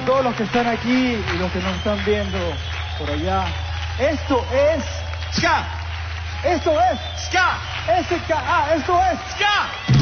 todos los que están aquí y los que nos están viendo por allá. Esto es Ska. Esto es Ska. SKA. Esto es Ska.